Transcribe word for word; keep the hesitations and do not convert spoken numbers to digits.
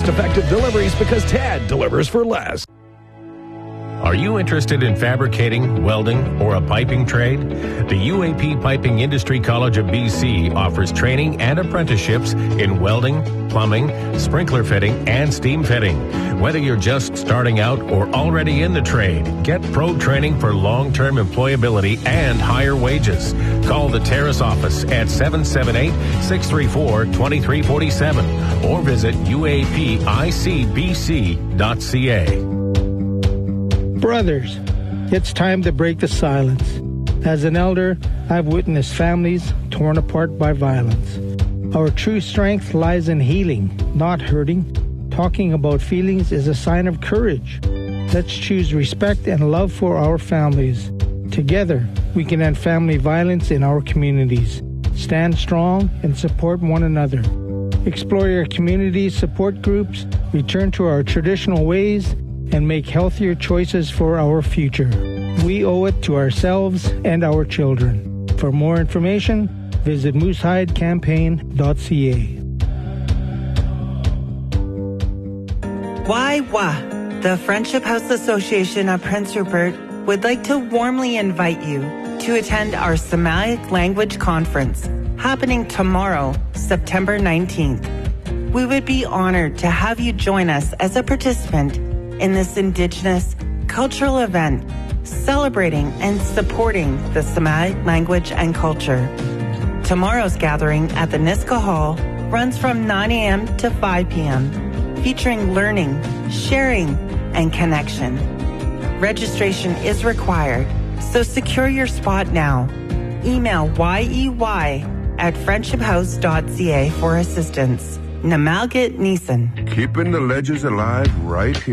cost-effective deliveries because Tad delivers for less. Are you interested in fabricating, welding, or a piping trade? The U A P Piping Industry College of B C offers training and apprenticeships in welding, plumbing, sprinkler fitting, and steam fitting. Whether you're just starting out or already in the trade, get pro training for long-term employability and higher wages. Call the Terrace office at seven seven eight, six three four, two three four seven or visit U A P I C B C dot C A. Brothers, it's time to break the silence. As an elder, I've witnessed families torn apart by violence. Our true strength lies in healing, not hurting. Talking about feelings is a sign of courage. Let's choose respect and love for our families. Together, we can end family violence in our communities. Stand strong and support one another. Explore your community support groups, return to our traditional ways, and make healthier choices for our future. We owe it to ourselves and our children. For more information, visit moose hide campaign dot c a. Why, wah! The Friendship House Association of Prince Rupert would like to warmly invite you to attend our Semitic Language Conference happening tomorrow, September nineteenth. We would be honored to have you join us as a participant in this Indigenous cultural event celebrating and supporting the Semitic language and culture. Tomorrow's gathering at the Niska Hall runs from nine a.m. to five p.m., featuring learning, sharing, and connection. Registration is required, so secure your spot now. Email Y E Y at friendship house dot c a for assistance. Namalgit Neeson. Keeping the legends alive right here.